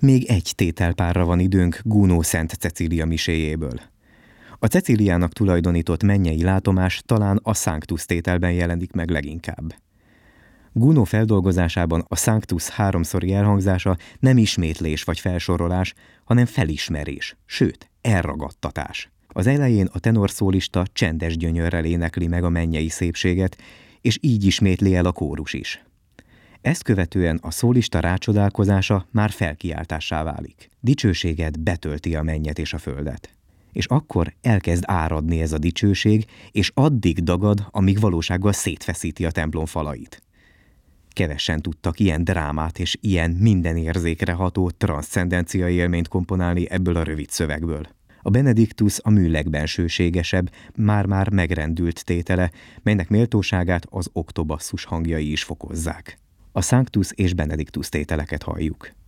Még egy tételpárra van időnk Gounod Szent Cecília miséjéből. A Cecíliának tulajdonított mennyei látomás talán a Sanctus tételben jelenik meg leginkább. Gounod feldolgozásában a Sanctus háromszori elhangzása nem ismétlés vagy felsorolás, hanem felismerés, sőt, elragadtatás. Az elején a tenorszólista csendes gyönyörrel énekli meg a mennyei szépséget, és így ismétli el a kórus is. Ezt követően a szólista rácsodálkozása már felkiáltássá válik. Dicsőséget betölti a mennyet és a földet. És akkor elkezd áradni ez a dicsőség, és addig dagad, amíg valósággal szétfeszíti a templom falait. Kevesen tudtak ilyen drámát és ilyen minden érzékre ható transzcendenciai élményt komponálni ebből a rövid szövegből. A Benediktus a mű legbensőségesebb, már-már megrendült tétele, melynek méltóságát az oktobasszus hangjai is fokozzák. A Sanctus és Benediktus tételeket halljuk.